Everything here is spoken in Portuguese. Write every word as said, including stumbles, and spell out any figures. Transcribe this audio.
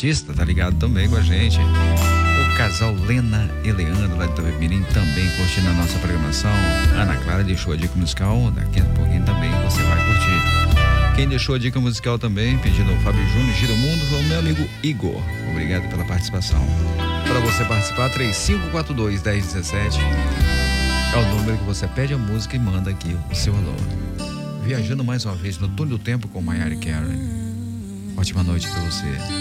Batista tá ligado também com a gente. O casal Lena e Leandro lá de Itapemirim também curtindo a nossa programação. Ana Clara deixou a dica musical, daqui a pouquinho também você vai curtir. Quem deixou a dica musical também, pedindo o Fábio Júnior, Gira o Mundo, foi o meu amigo Igor. Obrigado pela participação. Para você participar, três cinco quatro dois, um zero um sete é o número que você pede a música e manda aqui o seu alô. Viajando mais uma vez no túnel do tempo com Mariah Carey. Ótima noite para você.